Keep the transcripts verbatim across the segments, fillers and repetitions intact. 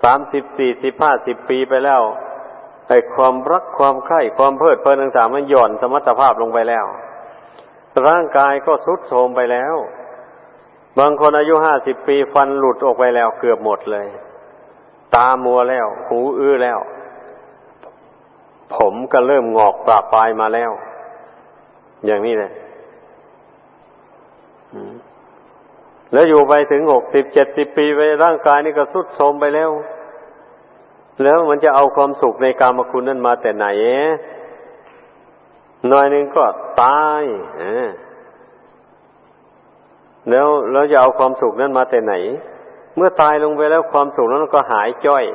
สามสิบสี่สิบห้าสิบปีไปแล้วไอ้ความรักความใคร่ความเพลิดเพลินต่างๆมันหย่อนสมรรถภาพลงไปแล้วร่างกายก็ทรุดโทรมไปแล้วบางคนอายุห้าสิบปีฟันหลุดออกไปแล้วเกือบหมดเลยตามัวแล้วหูอื้อแล้วผมก็เริ่มงอกประปรายมาแล้วอย่างนี้แหละแล้วอยู่ไปถึงหกสิบเจ็ดสิบปีไปร่างกายนี่ก็ทรุดโทรมไปแล้วแล้วมันจะเอาความสุขในกามคุณนั้นมาแต่ไหนหน่อยนึงก็ตายแล้วแล้วจะเอาความสุขนั้นมาแต่ไหนเมื่อตายลงไปแล้วความสุขนั้นก็หายจ้อย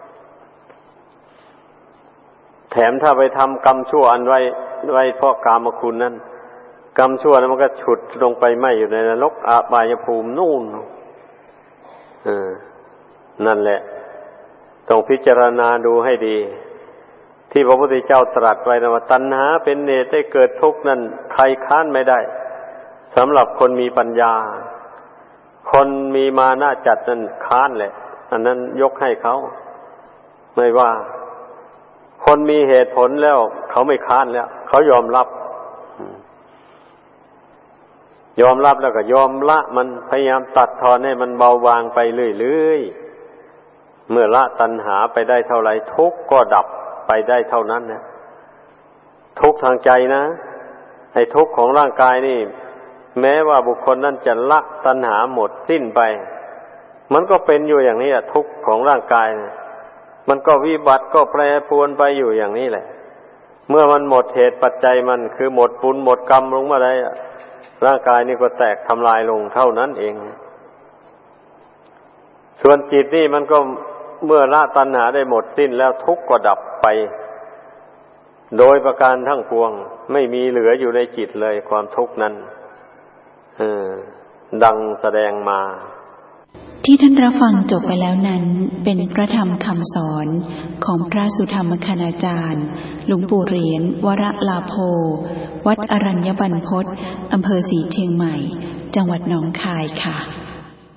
แถมถ้าไปทำกรรมชั่วอันไว้ไว้เพราะกามคุณนั้นกรรมชั่วนั้นมันก็ฉุดลงไปไหม้อยู่ในนรกอบายภูมินู่นเออนั่นแหละต้องพิจารณาดูให้ดีที่พระพุทธเจ้าตรัสไว้นะว่าตัณหาเป็นเหตุให้เกิดทุกข์นั้นใครค้านไม่ได้สำหรับคนมีปัญญาคนมีมานะจัดนั้นค้านแหละอันนั้นยกให้เขาไม่ว่าคนมีเหตุผลแล้วเขาไม่ค้านแล้วเขายอมรับยอมรับแล้วก็ยอมละมันพยายามตัดทอนให้มันเบาบางไปเรื่อยๆเมื่อละตัณหาไปได้เท่าไหร่ทุกข์ก็ดับไปได้เท่านั้นนะทุกข์ทางใจนะไอ้ทุกข์ของร่างกายนี่แม้ว่าบุคคลนั้นจะละตัณหาหมดสิ้นไปมันก็เป็นอยู่อย่างนี้แหละทุกข์ของร่างกายนะมันก็วิบัติก็แปรปรวนไปอยู่อย่างนี้แหละเมื่อมันหมดเหตุปัจจัยมันคือหมดบุญหมดกรรมลงมาได้ร่างกายนี่ก็แตกทำลายลงเท่านั้นเองส่วนจิตนี่มันก็เมื่อละตัณหาได้หมดสิ้นแล้วทุกข์ก็ดับไปโดยประการทั้งปวงไม่มีเหลืออยู่ในจิตเลยความทุกข์นั้นเออดังแสดงมาที่ท่านรับฟังจบไปแล้วนั้นเป็นพระธรรมคำสอนของพระสุธรรมคณาจารย์หลวงปู่เหรียญวรลาโภวัดอรัญญบรรพตอำเภอศรีเชียงใหม่จังหวัดหนองคายค่ะ